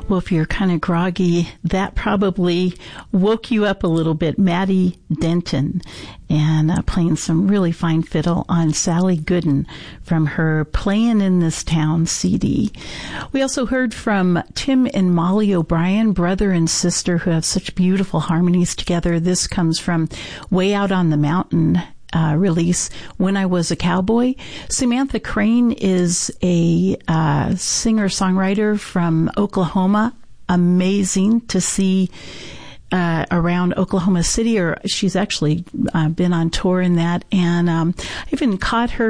Well, if you're kind of groggy, that probably woke you up a little bit. Maddie Denton, and playing some really fine fiddle on Sally Gooden from her Playing in This Town CD. We also heard from Tim and Molly O'Brien, brother and sister, who have such beautiful harmonies together. This comes from Way Out on the Mountain release, When I Was a Cowboy. Samantha Crane is a singer-songwriter from Oklahoma. Amazing to see around Oklahoma City, or she's actually been on tour in that. And I even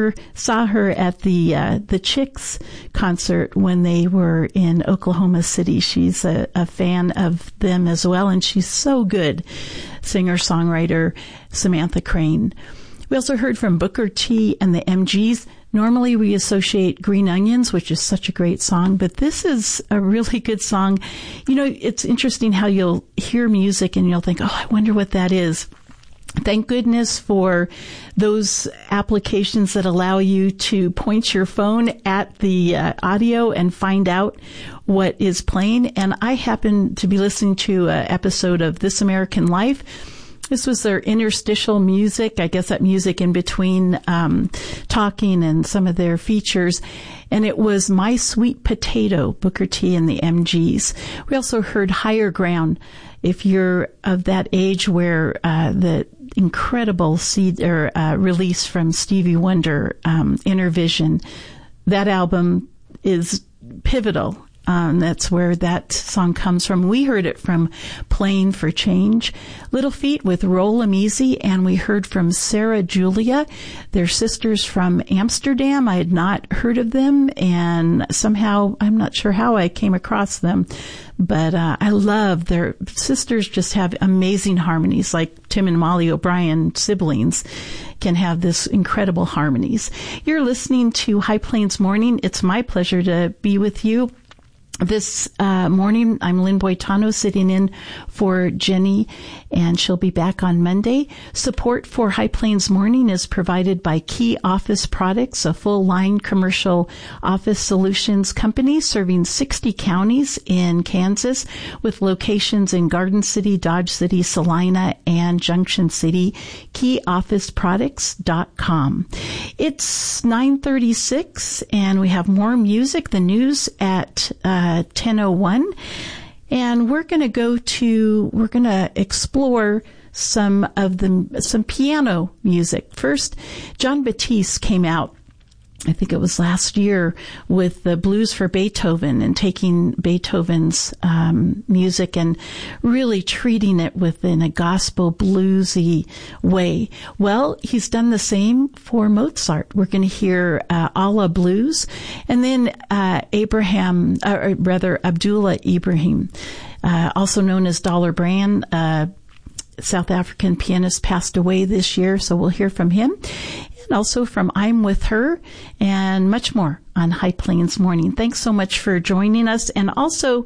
saw her at the Chicks concert when they were in Oklahoma City. She's a fan of them as well, and she's so good. Singer-songwriter Samantha Crane. We also heard from Booker T and the MGs. Normally we associate Green Onions, which is such a great song, but this is a really good song. You know, it's interesting how you'll hear music and you'll think, oh, I wonder what that is. Thank goodness for those applications that allow you to point your phone at the audio and find out what is playing. And I happen to be listening to an episode of This American Life. This was their interstitial music, I guess that music in between talking and some of their features. And it was My Sweet Potato, Booker T and the MGs. We also heard Higher Ground. If you're of that age where the incredible release from Stevie Wonder, Inner Vision, that album is pivotal. That's where that song comes from. We heard it from Playing for Change, Little Feat with Roll 'Em Easy, and we heard from Sarah Julia. They're sisters from Amsterdam. I had not heard of them, and somehow, I'm not sure how I came across them, but I love their sisters. Just have amazing harmonies, like Tim and Molly O'Brien, siblings, can have this incredible harmonies. You're listening to High Plains Morning. It's my pleasure to be with you. This morning, I'm Lynn Boitano sitting in for Jenny, and she'll be back on Monday. Support for High Plains Morning is provided by Key Office Products, a full-line commercial office solutions company serving 60 counties in Kansas with locations in Garden City, Dodge City, Salina, and Junction City. KeyOfficeProducts.com. It's 9:36, and we have more music, the news at 10:01, and we're going to explore some piano music. First, Jon Batiste came out, I think it was last year, with the Blues for Beethoven, and taking Beethoven's music and really treating it within a gospel bluesy way. Well, he's done the same for Mozart. We're going to hear Alla Blues, and then Abdullah Ibrahim, also known as Dollar Brand, South African pianist, passed away this year, so we'll hear from him. And also from I'm With Her, and much more on High Plains Morning. Thanks so much for joining us. And also,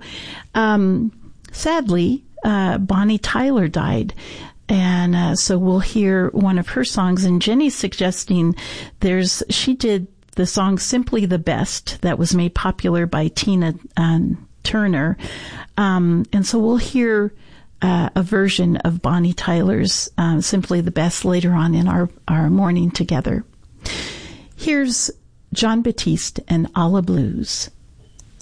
sadly, Bonnie Tyler died. And so we'll hear one of her songs. And Jenny's suggesting she did the song Simply the Best that was made popular by Tina Turner. And so we'll hear a version of Bonnie Tyler's Simply the Best later on in our morning together. Here's Jon Batiste and Alla Blues.